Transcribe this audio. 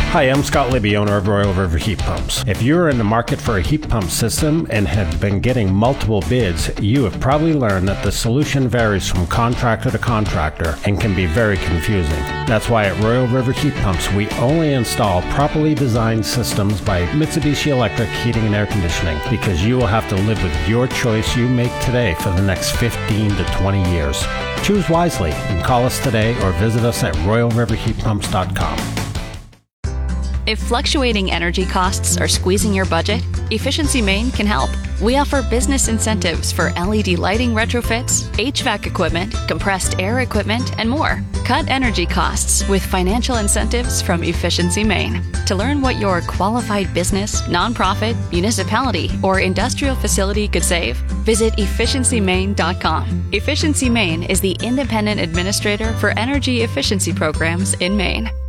Hi, I'm Scott Libby, owner of Royal River Heat Pumps. If you're in the market for a heat pump system and have been getting multiple bids, you have probably learned that the solution varies from contractor to contractor and can be very confusing. That's why at Royal River Heat Pumps, we only install properly designed systems by Mitsubishi Electric Heating and Air Conditioning, because you will have to live with your choice you make today for the next 15 to 20 years. Choose wisely and call us today or visit us at royalriverheatpumps.com. If fluctuating energy costs are squeezing your budget, Efficiency Maine can help. We offer business incentives for LED lighting retrofits, HVAC equipment, compressed air equipment, and more. Cut energy costs with financial incentives from Efficiency Maine. To learn what your qualified business, nonprofit, municipality, or industrial facility could save, visit efficiencymaine.com. Efficiency Maine is the independent administrator for energy efficiency programs in Maine.